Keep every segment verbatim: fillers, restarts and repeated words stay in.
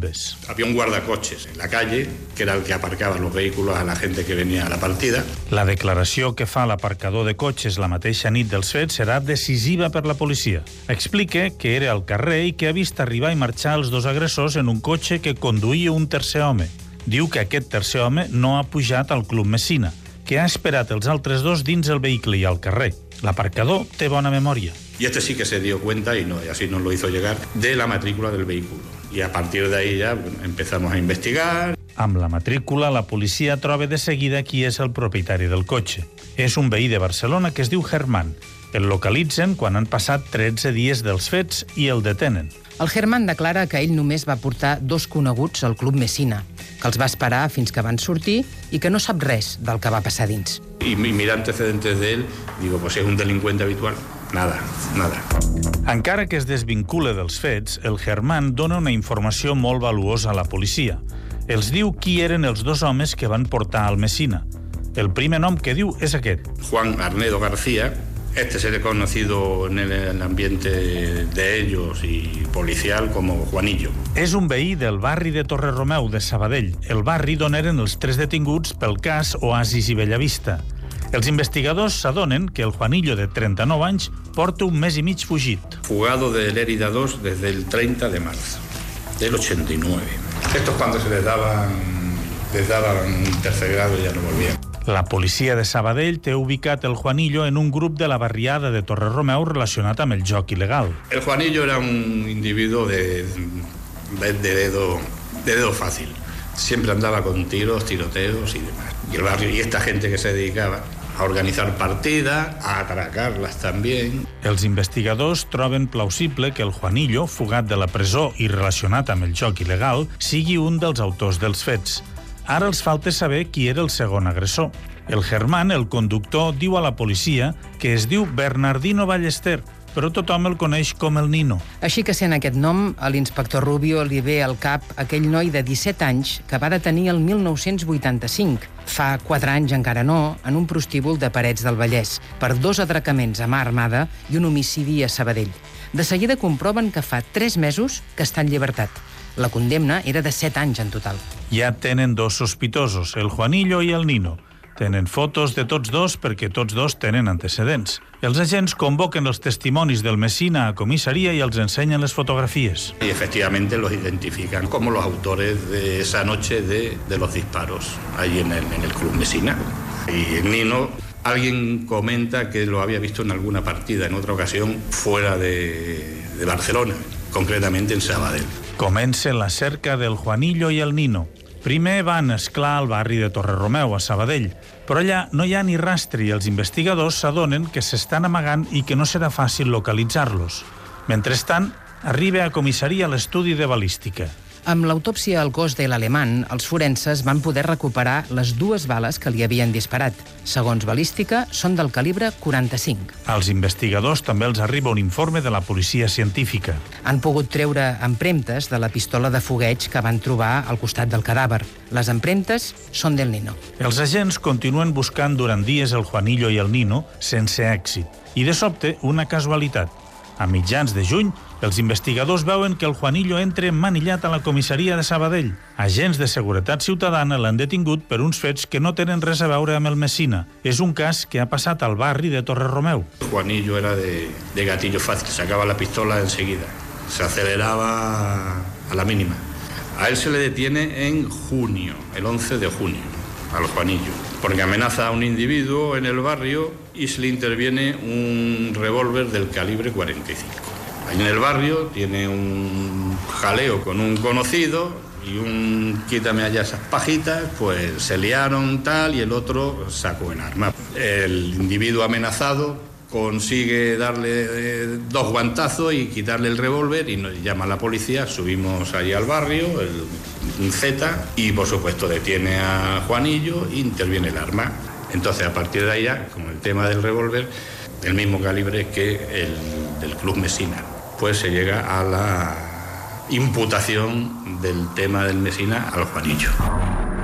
bombes. Había un guardacoches en la calle, que era el que aparcaba los vehículos a la gente que venia a la partida. La declaració que fa l'aparcador de cotxes la mateixa nit dels fets serà decisiva per la policia. Explica que era al carrer i que ha vist arribar i marxar els dos agressors en un cotxe que conduïa un tercer home. Diu que aquest tercer home no ha pujat al Club Messina, que ha esperat els altres dos dins el vehicle i al carrer. L'aparcador té bona memòria. Y este sí que se dio cuenta, y, no, y así nos lo hizo llegar, de la matrícula del vehículo. Y a partir de ahí ya bueno, empezamos a investigar. Amb la matrícula, la policia troba de seguida qui és el propietari del cotxe. És un veí de Barcelona que es diu Germán. El localitzen quan han passat tretze dies dels fets i el detenen. El Germán declara que ell només va portar dos coneguts al Club Messina, que els va esperar fins que van sortir i que no sap res del que va passar dins. Y mira antecedentes de él, digo, pues es un delincuente habitual. Nada, nada. Encara que es desvincule dels fets, el Germán dona una informació molt valuosa a la policia. Els diu qui eren els dos homes que van portar al Messina. El primer nom que diu és aquest. Juan Arnedo García. Este se le ha conocido en el ambiente de ellos y policial como Juanillo. És un veí del barri de Torre-Romeu, de Sabadell, el barri d'on eren els tres detinguts pel cas Oasis i Bellavista. Els investigadors s'adonen que el Juanillo, de trenta-nou anys, porta un mes i mig fugit. Fugado de Lérida dos desde el treinta de marzo del ochenta y nueve. Estos cuando se les daban, les daban un tercer grado ya no volvían. La policia de Sabadell té ubicat el Juanillo en un grup de la barriada de Torre-Romeu relacionat amb el joc il·legal. El Juanillo era un individuo de, de, de, dedo, de dedo fácil. Siempre andaba con tiros, tiroteos y demás. Y el barrio, y esta gente que se dedicaba a organitzar partides, a atracarles també. Els investigadors troben plausible que el Juanillo, fugat de la presó i relacionat amb el joc il·legal, sigui un dels autors dels fets. Ara els falta saber qui era el segon agressor. El Germán, el conductor, diu a la policia que es diu Bernardino Ballester, però tothom el coneix com el Nino. Així que sent aquest nom, a l'inspector Rubio li ve al cap aquell noi de disset anys que va detenir el mil nou-cents vuitanta-cinc, fa quatre anys encara no, en un prostíbul de Parets del Vallès, per dos atracaments a mà armada i un homicidi a Sabadell. De seguida comproven que fa tres mesos que està en llibertat. La condemna era de set anys en total. Ja tenen dos sospitosos, el Juanillo i el Nino. Tenen fotos de tots dos perquè tots dos tenen antecedents. Els agents convoquen els testimonis del Messina a comissaria i els ensenyen les fotografies. Y efectivamente los identifican como los autores de esa noche de, de los disparos, ahí en el, en el Club Messina. Y el Nino, alguien comenta que lo había visto en alguna partida, en otra ocasión, fuera de, de Barcelona, concretamente en Sabadell. Comença la cerca del Juanillo i el Nino. Primer van esclar al barri de Torre-Romeu, a Sabadell, però allà no hi ha ni rastre i els investigadors s'adonen que s'estan amagant i que no serà fàcil localitzar-los. Mentrestant, arriba a comissaria l'estudi de balística. Amb l'autòpsia al cos de l'alemany, els forenses van poder recuperar les dues bales que li havien disparat. Segons balística, són del calibre quaranta-cinc. Als investigadors també els arriba un informe de la policia científica. Han pogut treure empremtes de la pistola de fogueig que van trobar al costat del cadàver. Les empremtes són del Nino. Els agents continuen buscant durant dies el Juanillo i el Nino sense èxit. I de sobte, una casualitat. A mitjans de juny, els investigadors veuen que el Juanillo entra manillat a la comissaria de Sabadell. Agents de seguretat ciutadana l'han detingut per uns fets que no tenen res a veure amb el Messina. És un cas que ha passat al barri de Torre-Romeu. Juanillo era de, de gatillo fácil, sacaba la pistola enseguida. Se aceleraba a la mínima. A él se le detiene en junio, el once de junio, al Juanillo, porque amenaza a un individuo en el barrio y se le interviene un revólver del calibre cuarenta y cinco. Ahí en el barrio tiene un jaleo con un conocido y un quítame allá esas pajitas, pues se liaron tal y el otro sacó en arma. El individuo amenazado consigue darle eh, dos guantazos y quitarle el revólver y nos llama a la policía, subimos allí al barrio, el, un Z, y por supuesto detiene a Juanillo e interviene el arma. Entonces a partir de ahí, con el tema del revólver, el mismo calibre que el del Club Messina, pues se llega a la imputación del tema del Messina al Juanillo.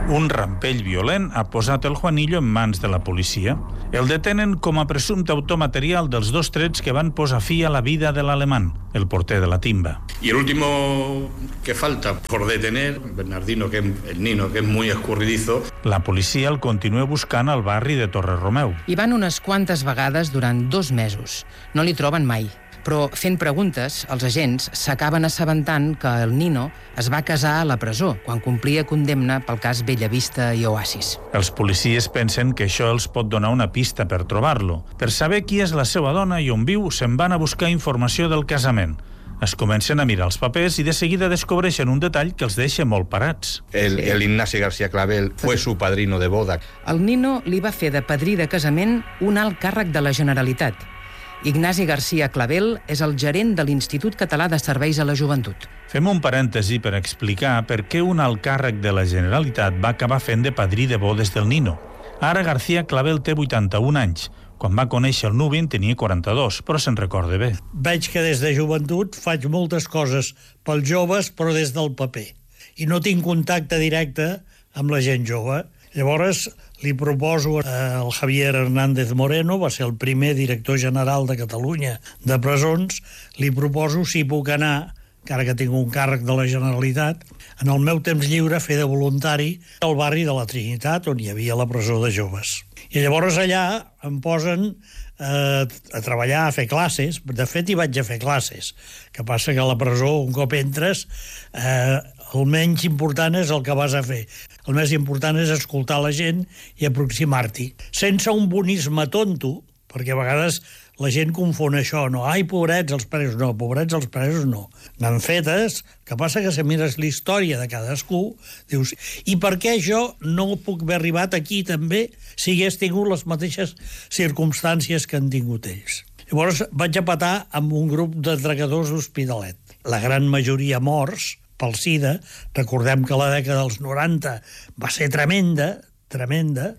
Un rampell violent ha posat el Juanillo en mans de la policia. El detenen com a presumpte autor material dels dos trets que van posar fi a la vida de l'alemán, el porter de la timba. Y el último que falta por detener, Bernardino, que es el Nino, que es muy escurridizo. La policia el continua buscant al barri de Torre-Romeu. Hi van unes quantes vegades durant dos mesos. No li troben mai. Però fent preguntes, els agents s'acaben assabentant que el Nino es va casar a la presó quan complia condemna pel cas Bellavista i Oasis. Els policies pensen que això els pot donar una pista per trobar-lo. Per saber qui és la seva dona i on viu, se'n van a buscar informació del casament. Es comencen a mirar els papers i de seguida descobreixen un detall que els deixa molt parats. El, el Ignasi García Clavel fue su padrino de boda. El Nino li va fer de padrí de casament un alt càrrec de la Generalitat. Ignasi García Clavel és el gerent de l'Institut Català de Serveis a la Joventut. Fem un parèntesi per explicar per què un alt càrrec de la Generalitat va acabar fent de padrí de bodes del Nino. Ara García Clavel té vuitanta-un anys. Quan va conèixer el nuvi en tenia quaranta-dos, però se'n recorda bé. Veig que des de joventut faig moltes coses pels joves, però des del paper. I no tinc contacte directe amb la gent jove. Llavors, li proposo al Javier Hernández Moreno, va ser el primer director general de Catalunya de presons, li proposo si puc anar, encara que tinc un càrrec de la Generalitat, en el meu temps lliure fer de voluntari al barri de la Trinitat, on hi havia la presó de joves. I llavors allà em posen eh, a treballar, a fer classes. De fet, hi vaig a fer classes. Que passa que a la presó, un cop entres, eh, el menys important és el que vas a fer. El més important és escoltar la gent i aproximar-t'hi. Sense un bonisme tonto, perquè a vegades la gent confon això, no? Ai, pobrets els presos. No, pobrets els presos no. N'han fetes, que passa que si mires la història de cadascú, dius, i per què jo no puc haver arribat aquí també si hagués tingut les mateixes circumstàncies que han tingut ells? Llavors vaig a petar amb un grup de dragadors d'Hospitalet. La gran majoria morts pel SIDA. Recordem que la dècada dels noranta va ser tremenda, tremenda.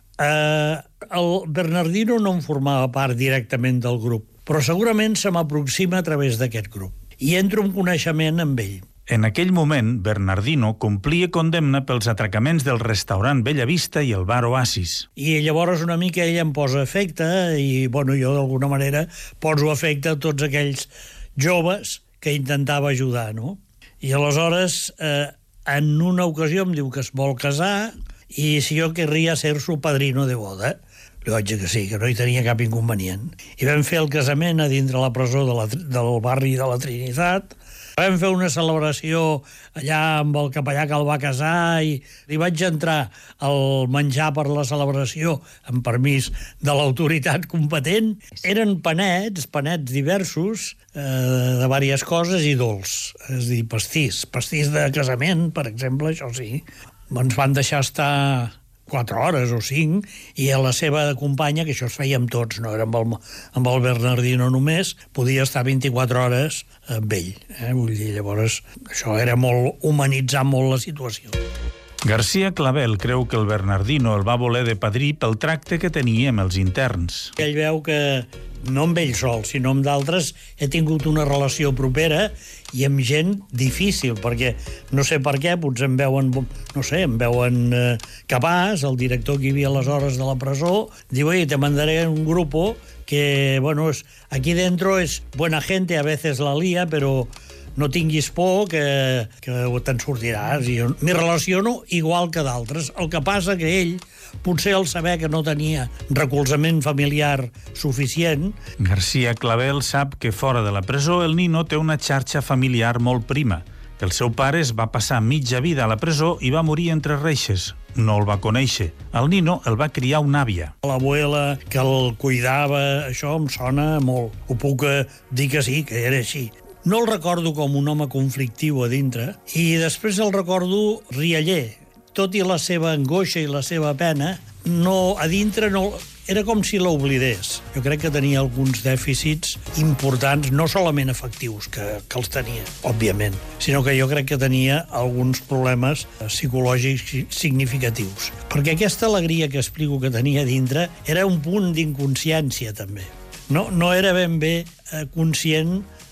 Eh, el Bernardino no en formava part directament del grup, però segurament se m'aproxima a través d'aquest grup. I entro en coneixement amb ell. En aquell moment, Bernardino complia condemna pels atracaments del restaurant Bellavista i el bar Oasis. I llavors una mica ell em posa efecte i, bueno, jo d'alguna manera poso efecte a tots aquells joves que intentava ajudar, no? I aleshores, eh, en una ocasió em diu que es vol casar i si jo querria ser su padrino de boda. Li vaig dir que sí, que no hi tenia cap inconvenient. I vam fer el casament a dintre la presó de la, del barri de la Trinitat. Vam fer una celebració allà amb el capellà que el va casar i li vaig entrar al menjar per la celebració amb permís de l'autoritat competent. Eren panets, panets diversos, eh, de diverses coses i dolç, és a dir, pastís. Pastís de casament, per exemple, això sí. Ens van deixar estar quatre hores o cinc, i a la seva companya, que això es feia amb tots, no era amb el, amb el Bernardino només, podia estar vint-i-quatre hores amb ell. Eh? Vull dir, llavors, això era molt humanitzar molt la situació. García Clavel creu que el Bernardino el va voler de padrí pel tracte que tenia amb els interns. Ell veu que no amb ell sol, sinó amb d'altres, he tingut una relació propera i amb gent difícil, perquè no sé per què, potser em veuen, no sé, em veuen eh, capaç, el director que hi havia aleshores de la presó, diu, oye, te mandaré un grupo que, bueno, es, aquí dentro es buena gente, a veces la lía, pero no tinguis por que, que te'n sortiràs. I jo m'hi relaciono igual que d'altres. El que passa que ell, potser al saber que no tenia recolzament familiar suficient... García Clavel sap que fora de la presó el Nino té una xarxa familiar molt prima. El seu pare es va passar mitja vida a la presó i va morir entre reixes. No el va conèixer. El Nino el va criar una àvia. L'abuela que el cuidava, això em sona molt. Ho puc dir que sí, que era així. No el recordo com un home conflictiu a dintre i després el recordo rialler. Tot i la seva angoixa i la seva pena, no, a dintre no, era com si l'oblidés. Jo crec que tenia alguns dèficits importants, no solament afectius, que, que els tenia, òbviament, sinó que jo crec que tenia alguns problemes psicològics significatius. Perquè aquesta alegria que explico que tenia a dintre era un punt d'inconsciència, també. No, no era ben bé conscient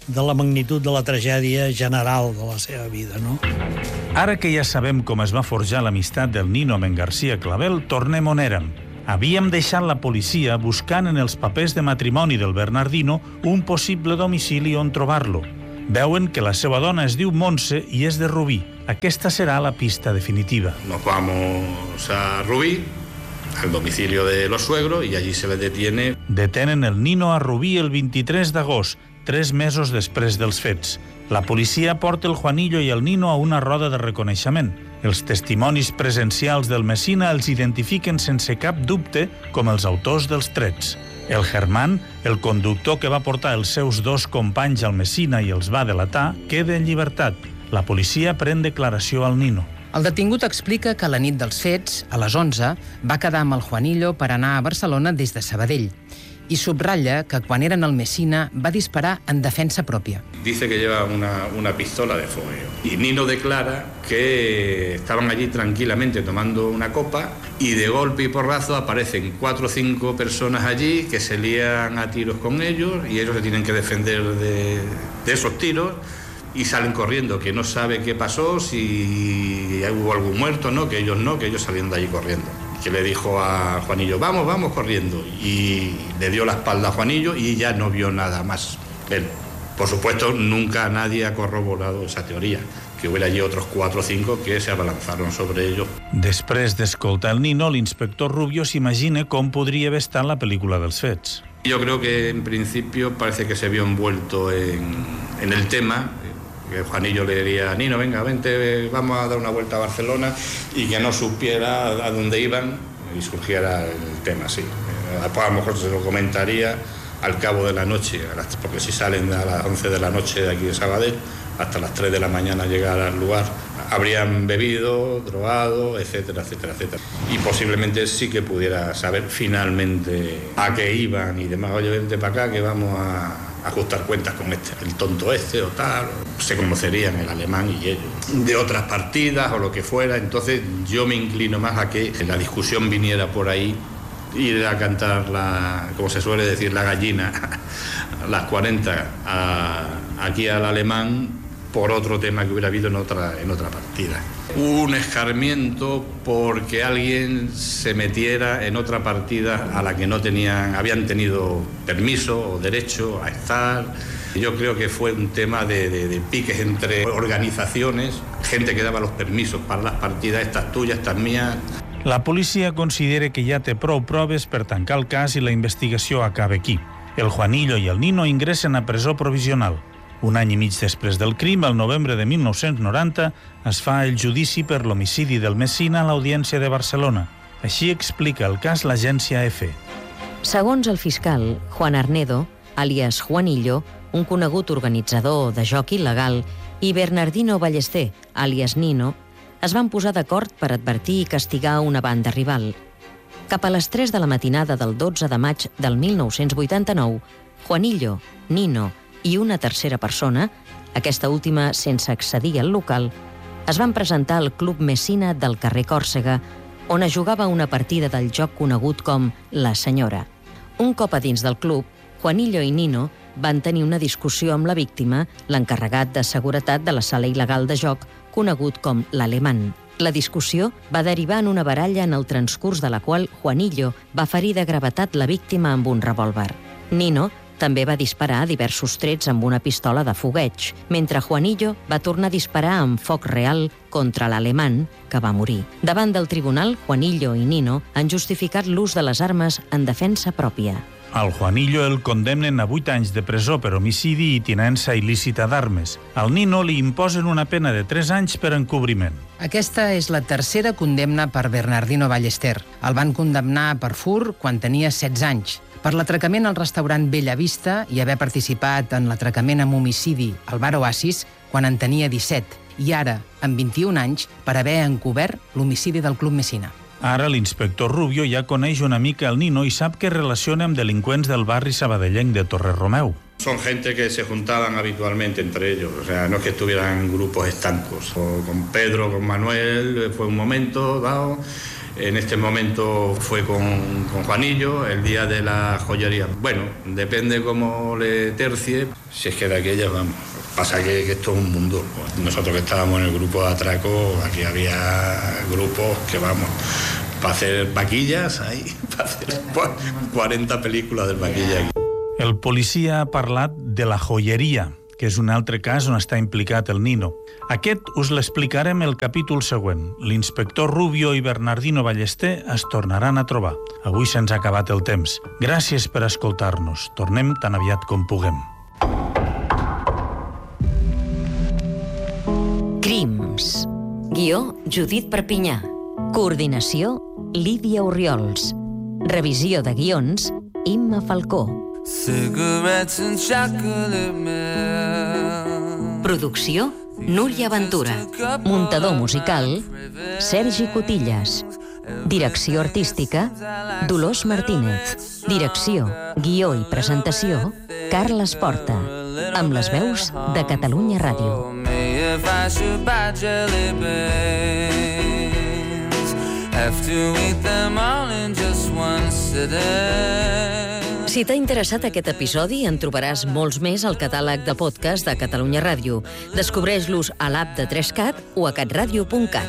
de la magnitud de la tragèdia general de la seva vida, no? Ara que ja sabem com es va forjar l'amistat del Nino amb en García Clavel, tornem on érem. Havíem deixat la policia buscant en els papers de matrimoni del Bernardino un possible domicili on trobar-lo. Veuen que la seva dona es diu Montse i és de Rubí. Aquesta serà la pista definitiva. Nos vamos a Rubí, al domicilio de los suegros, y allí se les detiene. Detenen el Nino a Rubí el vint-i-tres d'agost, tres mesos després dels fets. La policia porta el Juanillo i el Nino a una roda de reconeixement. Els testimonis presencials del Messina els identifiquen sense cap dubte com els autors dels trets. El Germán, el conductor que va portar els seus dos companys al Messina i els va delatar, queda en llibertat. La policia pren declaració al Nino. El detingut explica que la nit dels fets, a les onze, va quedar amb el Juanillo per anar a Barcelona des de Sabadell. I subratlla que quan eren al Messina va disparar en defensa pròpia. Dice que lleva una, una pistola de fogueo. Y Nino declara que estaban allí tranquilamente tomando una copa y de golpe y porrazo aparecen cuatro o cinco personas allí que se lían a tiros con ellos y ellos se tienen que defender de, de esos tiros y salen corriendo, que no sabe qué pasó, si hubo algún muerto, no, que ellos no, que ellos salieron de allí corriendo. Que le dijo a Juanillo, vamos, vamos corriendo, y le dio la espalda a Juanillo y ya no vio nada más. Él, por supuesto, nunca nadie ha corroborado esa teoría, que hubiera allí otros cuatro o cinco que se abalanzaron sobre ellos. Després d'escoltar el Nino, l'inspector Rubio s'imagina com podria haver estat la pel·lícula dels fets. Yo creo que en principio parece que se vio envuelto en, en el tema. Que Juanillo le diría, Nino, venga, vente, vamos a dar una vuelta a Barcelona, y que no supiera a dónde iban y surgiera el tema, sí. Después a lo mejor se lo comentaría al cabo de la noche, porque si salen a las once de la noche de aquí de Sabadell, hasta las tres de la mañana llegar al lugar, habrían bebido, drogado, etcétera, etcétera, etcétera. Y posiblemente sí que pudiera saber finalmente a qué iban y demás. Oye, vente para acá que vamos a ajustar cuentas con este, el tonto este o tal. Se conocerían el alemán y ellos de otras partidas o lo que fuera. Entonces yo me inclino más a que la discusión viniera por ahí, ir a cantar, la, como se suele decir, la gallina, las cuarenta a, aquí al alemán, por otro tema que hubiera habido en otra, en otra partida. Un escarmiento porque alguien se metiera en otra partida a la que no tenían, habían tenido permiso o derecho a estar. Yo creo que fue un tema de, de, de piques entre organizaciones, gente que daba los permisos para las partidas, estas tuyas, estas mías. La policia considera que ja té prou proves per tancar el cas i la investigació acaba aquí. El Juanillo i el Nino ingressen a presó provisional. Un any i mig després del crim, el novembre de mil nou-cents noranta, es fa el judici per l'homicidi del Messina a l'Audiència de Barcelona. Així explica el cas l'agència EFE. Segons el fiscal, Juan Arnedo, àlies Juanillo, un conegut organitzador de joc il·legal, i Bernardino Ballester, àlies Nino, es van posar d'acord per advertir i castigar una banda rival. Cap a les tres de la matinada del dotze de maig del mil nou-cents vuitanta-nou, Juanillo, Nino i una tercera persona, aquesta última sense accedir al local, es van presentar al Club Messina del carrer Còrsega, on es jugava una partida del joc conegut com La Senyora. Un cop a dins del club, Juanillo i Nino van tenir una discussió amb la víctima, l'encarregat de seguretat de la sala il·legal de joc, conegut com l'Alemán. La discussió va derivar en una baralla en el transcurs de la qual Juanillo va ferir de gravetat la víctima amb un revòlver. Nino també va disparar diversos trets amb una pistola de fogueig, mentre Juanillo va tornar a disparar amb foc real contra l'Alemán, que va morir. Davant del tribunal, Juanillo i Nino han justificat l'ús de les armes en defensa pròpia. Al Juanillo el condemnen a vuit anys de presó per homicidi i tinença il·lícita d'armes. Al Nino li imposen una pena de tres anys per encobriment. Aquesta és la tercera condemna per Bernardino Ballester. El van condemnar per fur quan tenia setze anys, per l'atracament al restaurant Bella Vista i haver participat en l'atracament amb homicidi al bar Oasis quan en tenia disset, i ara, amb vint-i-un anys, per haver encobert l'homicidi del Club Messina. Ara l'inspector Rubio ja coneix una mica el Nino i sap que relaciona amb delinqüents del barri sabadellenc de Torre Romeu. Son gente que se juntaban habitualmente entre ellos, o sea, no es que estuvieran en grupos estancos. O con Pedro, con Manuel, fue un momento dado. En este momento fue con, con Juanillo, el día de la joyería. Bueno, depende cómo le tercie. Si es que de aquellas, vamos, pasa que, que esto es un mundo. Nosotros que estábamos en el grupo de atraco, aquí había grupos que, vamos, para hacer vaquillas, ahí, para hacer cuarenta películas de vaquilla. El policia ha parlat de la joieria, que és un altre cas on està implicat el Nino. Aquest us l'explicarem el capítol següent. L'inspector Rubio i Bernardino Ballester es tornaran a trobar. Avui se'ns ha acabat el temps. Gràcies per escoltar-nos. Tornem tan aviat com puguem. Crims. Guió, Judit Perpinyà. Coordinació, Lídia Orriols. Revisió de guions, Imma Falcó. Cigarettes and chocolate milk. Producció, Núria Ventura. Muntador musical, Sergi Cotillas. Direcció artística, Dolors Martínez. Direcció, guió i presentació, Carles Porta. Amb les veus de Catalunya Ràdio. If I should buy jelly beans, have to eat them all in just one sitting. Si t'ha interessat aquest episodi, en trobaràs molts més al catàleg de podcast de Catalunya Ràdio. Descobreix-los a l'app de tres cat o a catradio punt cat.